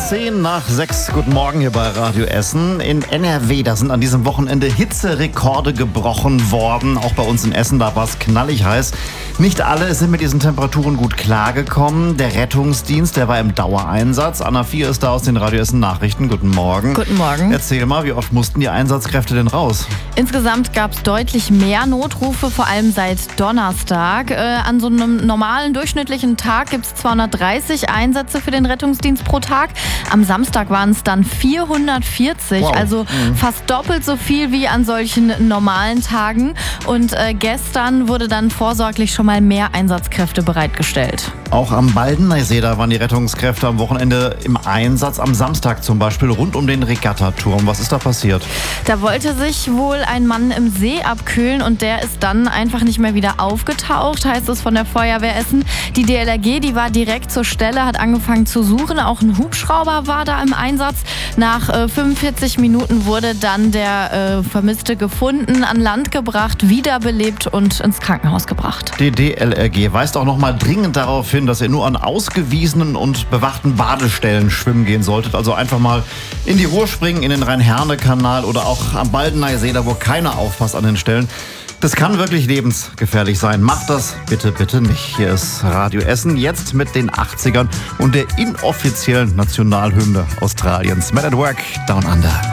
5:10. Guten Morgen hier bei Radio Essen. In NRW, da sind an diesem Wochenende Hitzerekorde gebrochen worden. Auch bei uns in Essen, da war es knallig heiß. Nicht alle sind mit diesen Temperaturen gut klargekommen. Der Rettungsdienst, der war im Dauereinsatz. Anna Vier ist da aus den Radio Essen Nachrichten. Guten Morgen. Guten Morgen. Erzähl mal, wie oft mussten die Einsatzkräfte denn raus? Insgesamt gab es deutlich mehr Notrufe, vor allem seit Donnerstag. An so einem normalen, durchschnittlichen Tag gibt es 230 Einsätze für den Rettungsdienst pro Tag. Am Samstag waren es dann 440, wow. Also fast doppelt so viel wie an solchen normalen Tagen. Und gestern wurde dann vorsorglich schon mal mehr Einsatzkräfte bereitgestellt. Auch am Baldeneysee, da waren die Rettungskräfte am Wochenende im Einsatz. Am Samstag zum Beispiel rund um den Regattaturm. Was ist da passiert? Da wollte sich wohl ein Mann im See abkühlen und der ist dann einfach nicht mehr wieder aufgetaucht, heißt es von der Feuerwehr Essen. Die DLRG, die war direkt zur Stelle, hat angefangen zu suchen. Auch ein Hubschrauber war da im Einsatz. Nach 45 Minuten wurde dann der Vermisste gefunden, an Land gebracht, wiederbelebt und ins Krankenhaus gebracht. Die DLRG weist auch noch mal dringend darauf hin, dass ihr nur an ausgewiesenen und bewachten Badestellen schwimmen gehen solltet. Also einfach mal in die Ruhr springen, in den Rhein-Herne-Kanal oder auch am Baldeneysee, da wo keiner aufpasst an den Stellen. Das kann wirklich lebensgefährlich sein. Macht das bitte, bitte nicht. Hier ist Radio Essen, jetzt mit den 80ern und der inoffiziellen Nationalhymne Australiens. Men at Work, Down Under.